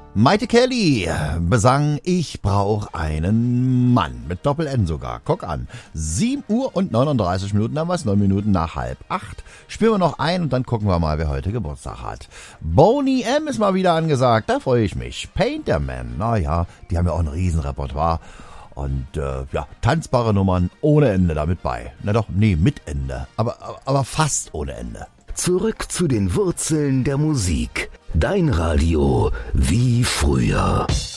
Maite Kelly besang Ich brauch einen Mann. Mit Doppel-N sogar. Guck an. 7 Uhr und 39 Minuten, dann war's 9 Minuten nach 7:30. Spielen wir noch ein und dann gucken wir mal, wer heute Geburtstag hat. Boney M. ist mal wieder angesagt, da freue ich mich. Painterman, naja, die haben ja auch ein Riesenrepertoire. Und tanzbare Nummern ohne Ende damit bei. Na doch, nee, mit Ende. Aber fast ohne Ende. Zurück zu den Wurzeln der Musik. Dein Radio wie früher.